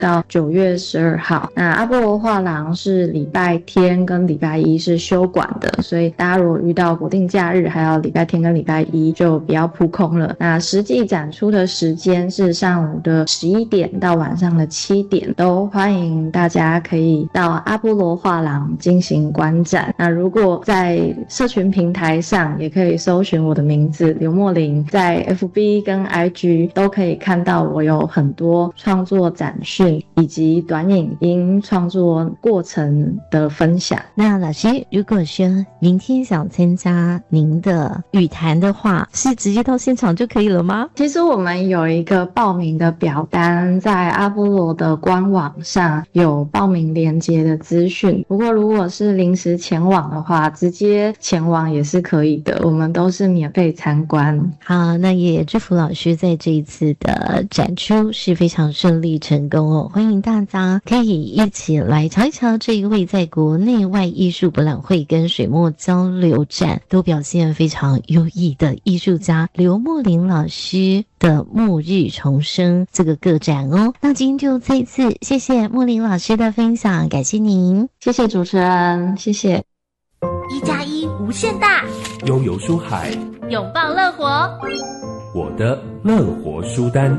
到9月12号。那阿波罗画廊是礼拜天跟礼拜一是休馆的，所以大家如果遇到国定假日还有礼拜天跟礼拜一就不要扑空了。那实际展出的时间是上午的11点到晚上的7点，都欢迎大家可以到阿波罗画廊进行观展。那如果在社群平台上也可以搜寻我的名字刘墨玲，在 FB 跟 IG 都可以看到我有很多创作展讯以及短影音创作过程的分享。 那老师，如果说明天想参加您的语坛的话，是直接到现场就可以了吗？ 其实我们有一个报名的表单，在阿波罗的官网上有报名连结的资讯，不过如果是临时前往的话，直接前往也是可以的，我们都是免费参观。 好，那也祝福老师在这一次的展出是非常顺利成功哦，欢迎大家可以一起来瞧一瞧这一位在国内外艺术博览会跟水墨交流展都表现非常优异的艺术家刘墨玲老师的末日重生这个个展哦。那今天就再一次谢谢墨玲老师的分享，感谢您。 谢谢主持人，谢谢。 1+1无限大， 悠游书海， 拥抱乐活， 我的乐活书单。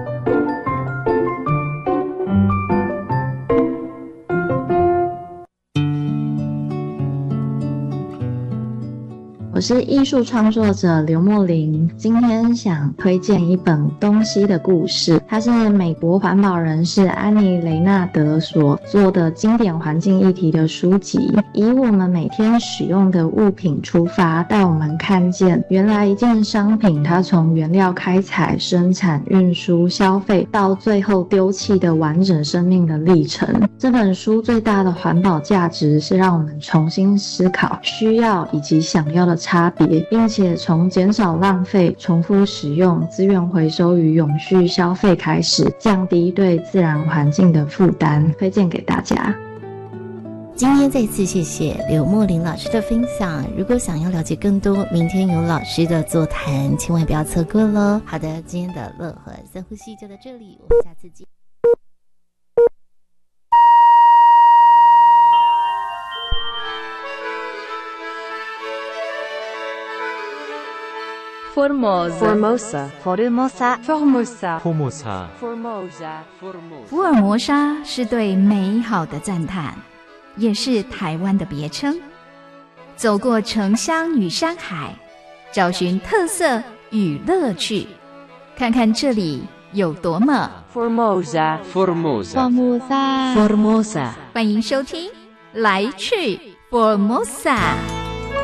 我是艺术创作者刘墨玲，今天想推荐一本东西的故事，它是美国环保人士安妮·雷纳德所做的经典环境议题的书籍，以我们每天使用的物品出发，带我们看见原来一件商品它从原料开采、生产、运输、消费到最后丢弃的完整生命的历程。这本书最大的环保价值是让我们重新思考需要以及想要的差别，并且从减少浪费、重复使用、资源回收与永续消费开始，降低对自然环境的负担，推荐给大家。 今天再次谢谢刘墨玲老师的分享，如果想要了解更多，明天有老师的座谈，千万不要错过咯。好的，今天的乐活深呼吸就到这里，我们下次见。 Formosa 福尔摩沙是对美好的赞叹，也是台湾的别称。走过城乡与山海，找寻特色与乐趣，看看这里有多么 Formosa。 欢迎收听来去 Formosa。